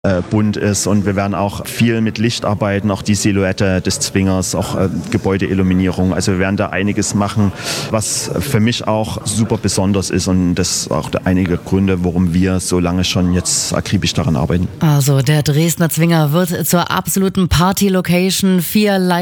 bunt ist, und wir werden auch viel mit Licht arbeiten, auch die Silhouette des Zwingers, auch Gebäudeilluminierung. Also wir werden da einiges machen, was für mich auch super besonders ist, und das ist auch einige Gründe, warum wir so lange schon jetzt akribisch daran arbeiten. Also der Dresdner Zwinger wird zur absoluten Party-Location. 4